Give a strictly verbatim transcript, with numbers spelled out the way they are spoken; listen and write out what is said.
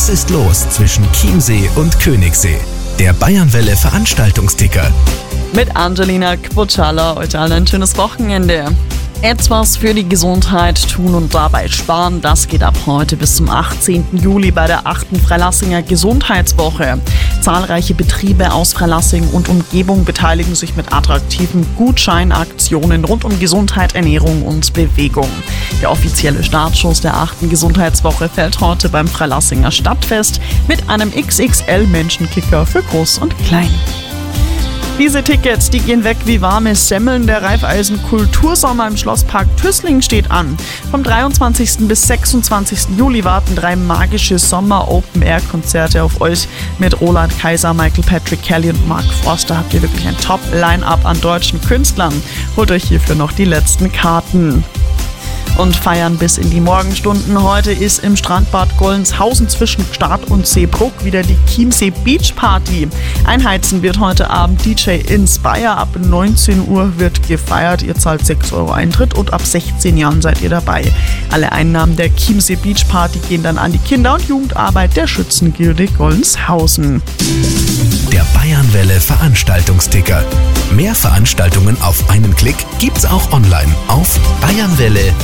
Was ist los zwischen Chiemsee und Königssee? Der Bayernwelle Veranstaltungsticker. Mit Angelina Kwutschala. Heute allen ein schönes Wochenende. Etwas für die Gesundheit tun und dabei sparen, das geht ab heute bis zum achtzehnten Juli bei der achten Freilassinger Gesundheitswoche. Zahlreiche Betriebe aus Freilassing und Umgebung beteiligen sich mit attraktiven Gutscheinaktionen rund um Gesundheit, Ernährung und Bewegung. Der offizielle Startschuss der achten Gesundheitswoche fällt heute beim Freilassinger Stadtfest mit einem X X L-Menschenkicker für Groß und Klein. Diese Tickets, die gehen weg wie warme Semmeln. Der Raiffeisen Kultursommer im Schlosspark Tüßling steht an. Vom dreiundzwanzigsten bis sechsundzwanzigsten Juli warten drei magische Sommer-Open-Air-Konzerte auf euch. Mit Roland Kaiser, Michael Patrick Kelly und Mark Forster habt ihr wirklich ein Top-Line-Up an deutschen Künstlern. Holt euch hierfür noch die letzten Karten. Und feiern bis in die Morgenstunden. Heute ist im Strandbad Gollenshausen zwischen Start und Seebruck wieder die Chiemsee Beach Party. Einheizen wird heute Abend D J Inspire. Ab neunzehn Uhr wird gefeiert. Ihr zahlt sechs Euro Eintritt und ab sechzehn Jahren seid ihr dabei. Alle Einnahmen der Chiemsee Beach Party gehen dann an die Kinder- und Jugendarbeit der Schützengilde Gollenshausen. Der Bayernwelle Veranstaltungsticker. Mehr Veranstaltungen auf einen Klick gibt's auch online auf bayernwelle